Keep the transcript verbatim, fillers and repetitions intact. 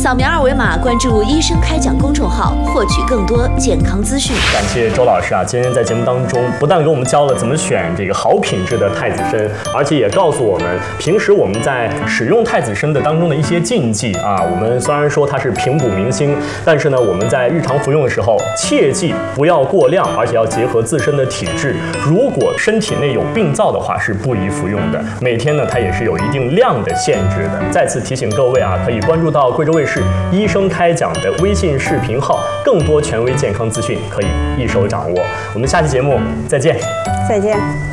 扫描二维码关注医生开讲公众号，获取更多健康资讯。 感谢周老师啊，今天在节目当中不但给我们教了怎么选这个好品质的太子参，而且也告诉我们平时我们在使用太子参的当中的一些禁忌啊。我们虽然说它是平补民心，但是呢，我们在日常服用的时候，切记不要过量，而且要结合自身的体质。如果身体内有病灶的话，是不宜服用的。每天呢，它也是有一定量的限制的。再次提醒各位啊，可以关注到贵州卫视医生开讲的微信视频号，更多权威健康资讯可以一手掌握。我们下期节目再见， 再见。